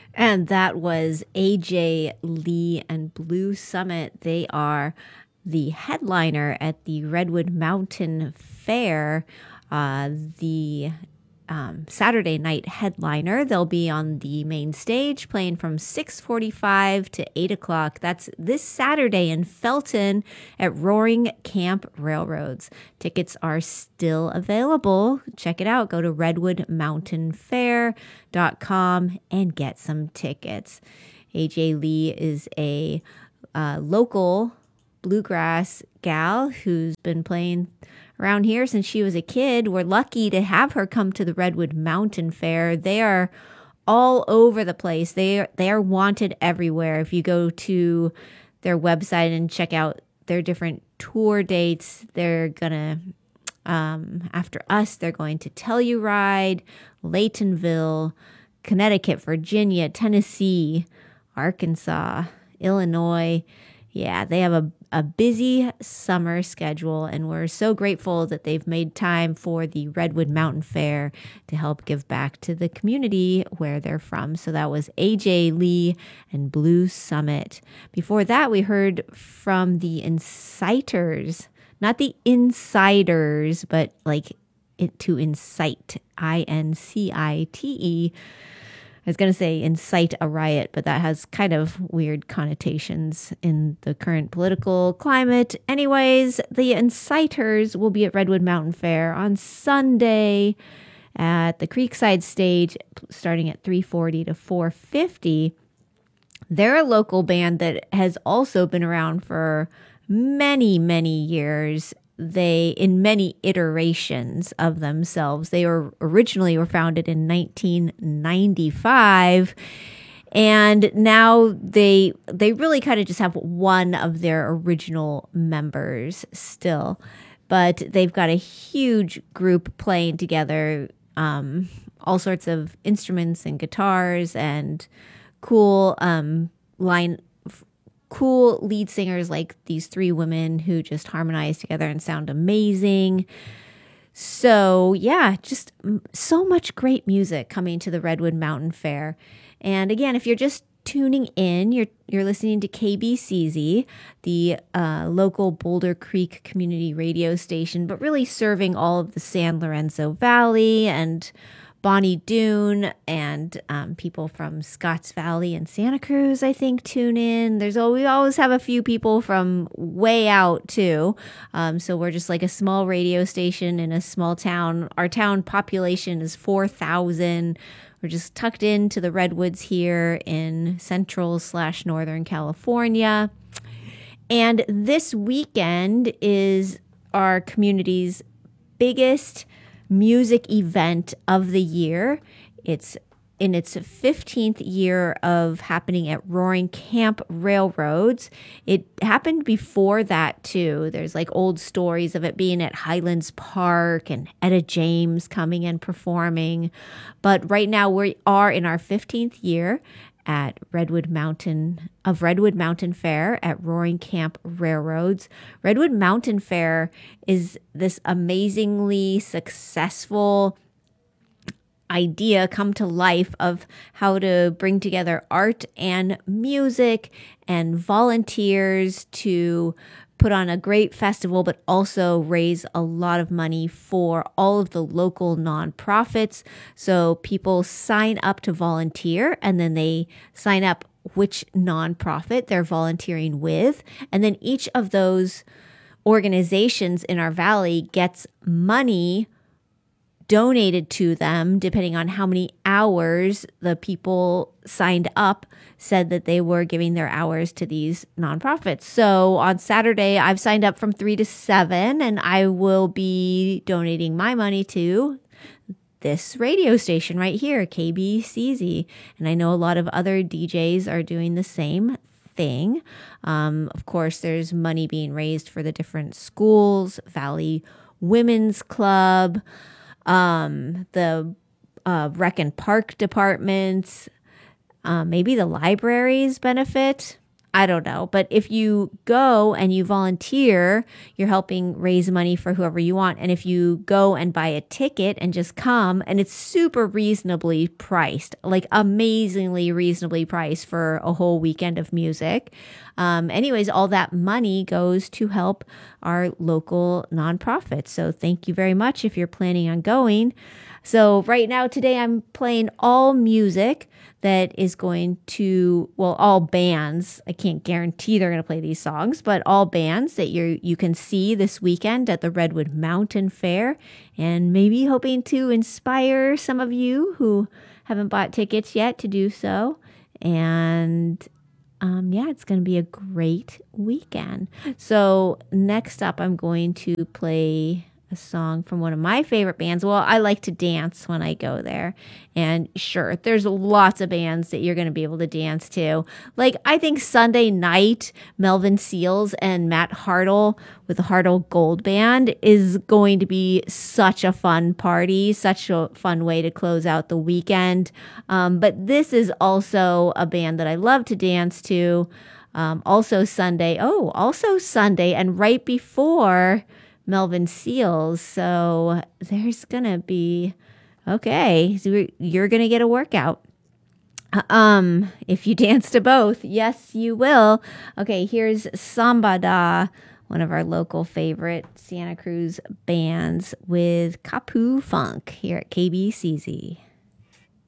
And that was AJ Lee and Blue Summit. They are the headliner at the Redwood Mountain Fair, the Saturday night headliner. They'll be on the main stage playing from 6:45 to 8 o'clock. That's this Saturday in Felton at Roaring Camp Railroads. Tickets are still available. Check it out. Go to redwoodmountainfair.com and get some tickets. AJ Lee is a local bluegrass gal who's been playing around here since she was a kid. We're lucky to have her come to the Redwood Mountain Fair. They are all over the place. They are wanted everywhere. If you go to their website and check out their different tour dates, they're gonna after us, they're going to Telluride, Laytonville, Connecticut, Virginia, Tennessee, Arkansas, Illinois. Yeah, they have a busy summer schedule, and we're so grateful that they've made time for the Redwood Mountain Fair to help give back to the community where they're from. So that was AJ Lee and Blue Summit. Before that, we heard from the Inciters, not the Insiders, but like to incite, INCITE. I was going to say incite a riot, but that has kind of weird connotations in the current political climate. Anyways, the Inciters will be at Redwood Mountain Fair on Sunday at the Creekside stage, starting at 3:40 to 4:50. They're a local band that has also been around for many, many years. They, in many iterations of themselves, they were founded in 1995, and now they really kind of just have one of their original members still, but they've got a huge group playing together, all sorts of instruments and guitars and cool lead singers like these three women who just harmonize together and sound amazing. So yeah, just so much great music coming to the Redwood Mountain Fair. And again, if you're just tuning in, you're listening to KBCZ, the local Boulder Creek community radio station, but really serving all of the San Lorenzo Valley and Bonnie Doon, and people from Scotts Valley and Santa Cruz, I think, tune in. We always have a few people from way out too. So we're just like a small radio station in a small town. Our town population is 4,000. We're just tucked into the redwoods here in central/northern California. And this weekend is our community's biggest music event of the year. It's in its 15th year of happening at Roaring Camp Railroads. It happened before that too. There's like old stories of it being at Highlands Park and Etta James coming and performing. But right now we are in our 15th year at Redwood Mountain Fair at Roaring Camp Railroads. Redwood Mountain Fair is this amazingly successful idea come to life of how to bring together art and music and volunteers to put on a great festival, but also raise a lot of money for all of the local nonprofits. So people sign up to volunteer, and then they sign up which nonprofit they're volunteering with. And then each of those organizations in our valley gets money donated to them depending on how many hours the people signed up said that they were giving their hours to these nonprofits. So on Saturday, I've signed up from 3 to 7, and I will be donating my money to this radio station right here, KBCZ. And I know a lot of other DJs are doing the same thing. Of course, there's money being raised for the different schools, Valley Women's Club, the rec and park departments, maybe the libraries benefit. I don't know. But if you go and you volunteer, you're helping raise money for whoever you want. And if you go and buy a ticket and just come, and it's super reasonably priced, like amazingly reasonably priced for a whole weekend of music. Anyways, all that money goes to help our local nonprofits. So thank you very much if you're planning on going. So right now, today, I'm playing all music that is going to, well, all bands. I can't guarantee they're going to play these songs, but all bands that you can see this weekend at the Redwood Mountain Fair, and maybe hoping to inspire some of you who haven't bought tickets yet to do so. And yeah, it's going to be a great weekend. So next up, I'm going to play a song from one of my favorite bands. Well, I like to dance when I go there. And sure, there's lots of bands that you're going to be able to dance to. Like, I think Sunday night, Melvin Seals and Matt Hartle with the Hartle Gold Band is going to be such a fun party, such a fun way to close out the weekend. But this is also a band that I love to dance to. Also Sunday, and right before Melvin Seals. So there's going to be, okay, so you're going to get a workout. If you dance to both, yes, you will. Okay, here's Samba Da, one of our local favorite Santa Cruz bands with Kapu Funk here at KBCZ.